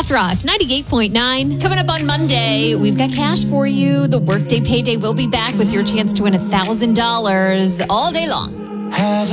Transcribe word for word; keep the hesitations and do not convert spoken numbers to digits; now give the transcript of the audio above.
Soft Rock ninety-eight point nine. Coming up on Monday, we've got cash for you. The Workday Payday will be back with your chance to win one thousand dollars all day long.